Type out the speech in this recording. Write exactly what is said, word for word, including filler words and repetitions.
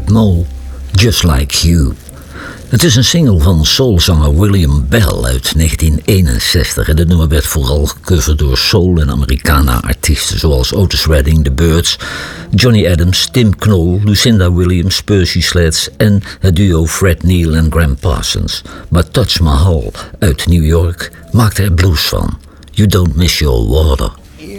Fat Mo, Just Like You. Het is een single van soulzanger William Bell uit negentien eenenzestig... en dit nummer werd vooral gecoverd door soul- en Americana-artiesten... zoals Otis Redding, The Byrds, Johnny Adams, Tim Knol, Lucinda Williams, Percy Sledge... en het duo Fred Neil en Graham Parsons. Maar Taj Mahal uit New York maakte er blues van. You Don't Miss Your Water.